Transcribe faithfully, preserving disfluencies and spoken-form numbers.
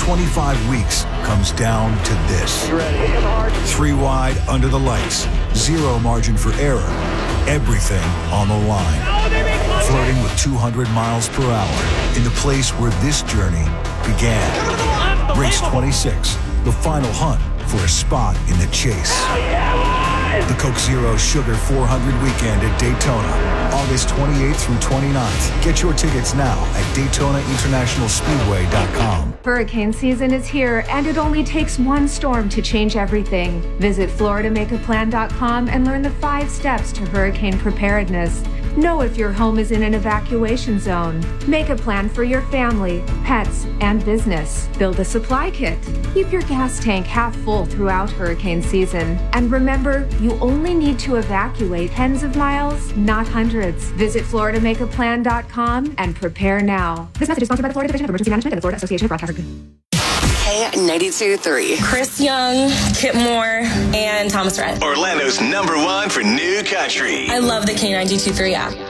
twenty-five weeks comes down to this. Three wide under the lights, zero margin for error, everything on the line. Flirting with two hundred miles per hour in the place where this journey began. Race twenty-six, the final hunt for a spot in the chase. The Coke Zero Sugar four hundred weekend at Daytona, August twenty-eighth through twenty-ninth. Get your tickets now at Daytona International Speedway dot com. Hurricane season is here, and it only takes one storm to change everything. Visit Florida Make A Plan dot com and learn the five steps to hurricane preparedness. Know if your home is in an evacuation zone. Make a plan for your family, pets, and business. Build a supply kit. Keep your gas tank half full throughout hurricane season. And remember, you only need to evacuate tens of miles, not hundreds. Visit Florida Make A Plan dot com and prepare now. This message is sponsored by the Florida Division of Emergency Management and the Florida Association of Broadcasters. K ninety-two point three. Chris Young, Kip Moore, and Thomas Rhett. Orlando's number one for new country. I love the K ninety-two point three app.